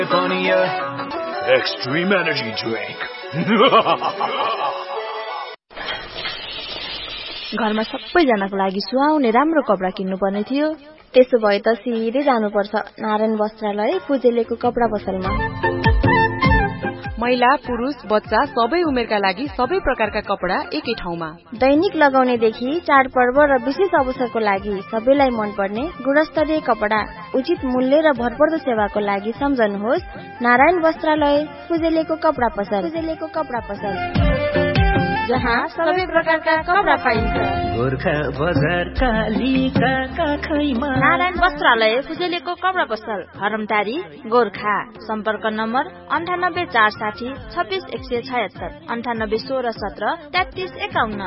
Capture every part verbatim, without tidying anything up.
Extreme energy drink. घरमा सबैजनाको लागि सुहाउने राम्रो कपडा किन्नु पर्ने थियो। त्यसो भए त सिधै जानुपर्छ नारायण वस्त्रालय फुजेलेको कपडा पसलमा। महिला पुरुष बच्चा सबै उमेरका लागि सबै प्रकारका कपडा एकै ठाउँमा। दैनिक लगाउनेदेखि चाडपर्व र विशेष अवसरको लागि सबैलाई मनपर्ने गुणस्तरीय कपडा उचित मूल्य र भरपर्दो सेवाको लागि सम्झनुहोस् नारायण वस्त्रालय फुजेलेको कपडा पसल। फुजेलेको कपडा पसल जहाँ सबै प्रकारका कपडा पाइन्छ। गोर्खा बजार कालीका काखैमा नारायण वस्त्रालय फुजेलेको कपडा पसल हरमटारी गोर्खा। सम्पर्क नम्बर अन्ठानब्बे चार साठी छब्बिस एक सय छयत्तर अन्ठानब्बे सोह्र सत्र तेत्तिस एकाउन्न।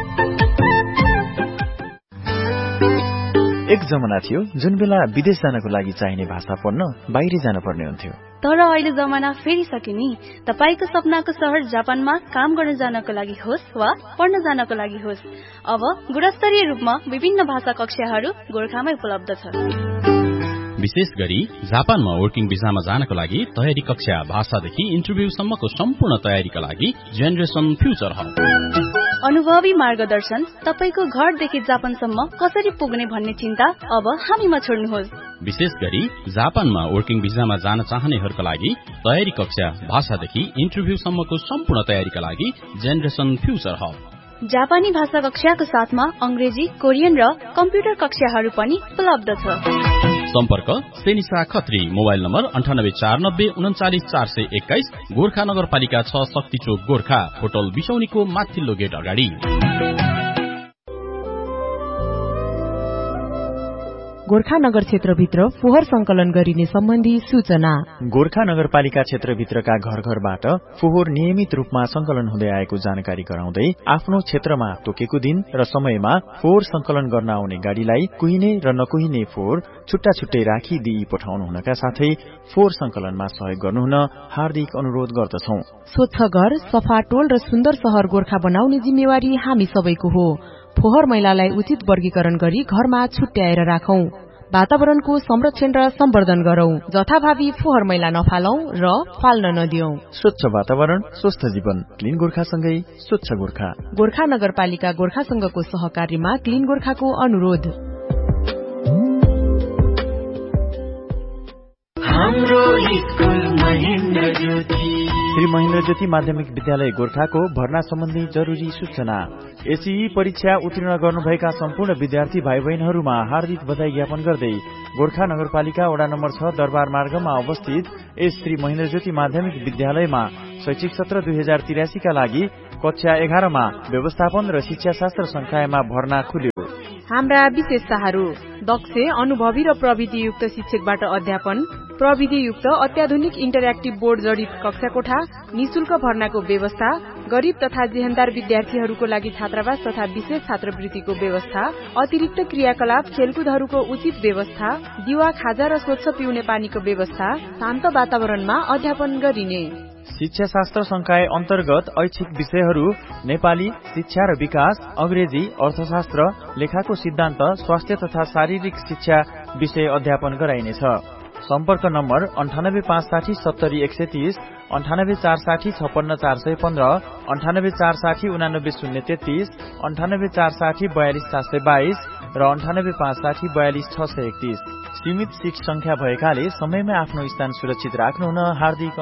एक जमाना थियो जुन बेला विदेश जानको लागि चाहिने भाषा पढ्न बाहिर जान पर्ने हुन्थ्यो। तर अहिले जमाना फेरिसक्यो नि। तपाईको सपनाको शहर जापानमा काम गर्न जानको लागि होस् वा पढ्न जानको लागि होस्, अब गुणस्तरीय रूपमा विभिन्न भाषा कक्षाहरू गोर्खामै उपलब्ध छ। विशेष गरी जापानमा वर्किङ भिसामा जानको लागि तयारी कक्षा भाषादेखि इन्टरभ्यूसम्मको सम्पूर्ण तयारीका लागि जेनरेसन फ्युचर हब। अनुभवी मार्गदर्शन, तपाईको घरदेखि जापानसम्म कसरी पुग्ने भन्ने चिन्ता अब हामीमा छोड्नुहोस्। विशेष गरी जापानमा वर्किङ भिसामा जान चाहनेहरूका लागि तयारी कक्षा भाषादेखि इन्टरभ्यूसम्मको सम्पूर्ण तयारीका लागि जेनरेसन फ्युचर हब। जापानी भाषा कक्षाको साथमा अंग्रेजी, कोरियन र कम्प्युटर कक्षाहरू पनि उपलब्ध छ। सम्पर्क सेनिसा खत्री, मोबाइल नम्बर अन्ठानब्बे चार नब्बे उन्चालिस चार सय एक्काइस, गोर्खा नगरपालिका छ शक्ति चोक गोर्खा, होटल बिसौनीको माथिल्लो गेट अगाडि। गोर्खा नगर क्षेत्रभित्र फोहोर संकलन गरिने सम्बन्धी सूचना। गोर्खा नगरपालिका क्षेत्रभित्रका घर घरबाट फोहोर नियमित रूपमा संकलन हुँदै आएको जानकारी गराउँदै आफ्नो क्षेत्रमा तोकेको दिन र समयमा फोहोर संकलन गर्न आउने गाड़ीलाई कुहिने र नकुहिने फोहोर छुट्टा छुट्टै राखिदिई पठाउनु हुनका साथै फोहोर संकलनमा सहयोग गर्नुहुन हार्दिक अनुरोध गर्दछौं। स्वच्छ घर, सफा टोल र सुन्दर शहर गोर्खा बनाउने जिम्मेवारी हामी सबैको हो। फोहोर मैलालाई उचित वर्गीकरण गरी घरमा छुट्याएर राखौं। वातावरणको संरक्षण र सम्वर्धन गरौं। जथाभावी फोहोर मैला नफालौं र फाल्न नदियौं। स्वच्छ वातावरण स्वस्थ जीवन, क्लीन गोर्खासँगै स्वच्छ गोर्खा। गोर्खा नगरपालिका गोर्खासँगको सहकार्यमा क्लीन गोर्खाको अनुरोध। हाम्रो स्कुल महेन्द्र ज्योति श्री महेन्द्र ज्योति माध्यमिक विद्यालय गोर्खाको भर्ना सम्बन्धी जरुरी सूचना। एसई परीक्षा उत्तीर्ण गर्नुभएका सम्पूर्ण विद्यार्थी भाइ बहिनीहरूमा हार्दिक बधाई ज्ञापन गर्दै गोर्खा नगरपालिका वडा नम्बर छ दरबार मार्गमा अवस्थित एस श्री महेन्द्र ज्योति माध्यमिक विद्यालयमा शैक्षिक सत्र दुई हजार तिरासी का लागि कक्षा एघारमा व्यवस्थापन र शिक्षा शास्त्र संकायमा भर्ना खुल्यो। हाम्रा विशेषताहरू: दक्ष, अनुभवी र प्रविधियुक्त शिक्षकबाट अध्यापन, प्रविधियुक्त अत्याधुनिक इन्टरएक्टिभ बोर्ड जडित कक्षा कोठा, निशुल्क भर्नाको व्यवस्था, गरीब तथा जेहेन्दार विद्यार्थीहरूको लागि छात्रावास तथा विशेष छात्रवृत्तिको व्यवस्था, अतिरिक्त क्रियाकलाप, खेलकुदहरूको उचित व्यवस्था, दिवा खाजा र स्वच्छ पिउने पानीको व्यवस्था, शान्त वातावरणमा अध्यापन गरिने। शिक्षा शास्त्र संकाय अन्तर्गत ऐच्छिक विषयहरू नेपाली, शिक्षा र विकास, अंग्रेजी, अर्थशास्त्र, लेखाको सिद्धान्त, स्वास्थ्य तथा शारीरिक शिक्षा विषय अध्यापन गराइनेछ। सम्पर्क नम्बर अन्ठानब्बे पाँच साठी सत्तरी एक सय तीस, अन्ठानब्बे चार साठी छप्पन्न चार सय पन्ध्र, अन्ठानब्बे चार साठी उनानब्बे शून्य तेत्तीस, अन्ठानब्बे चार साठी बयालिस सात सय बाइस र अन्ठानब्बे पाँच साठी बयालिस छ सय एकतीस। सीमित सीट संख्या भएकाले समयमा आफ्नो स्थान सुरक्षित राख्नुहुन हार्दिक